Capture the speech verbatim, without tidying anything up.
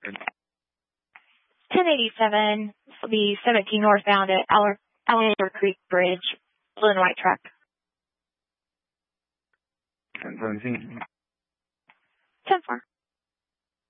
ten eighty-seven, this will be seventeen northbound at Aller, Alligator Creek Bridge, blue and white truck. ten seventeen.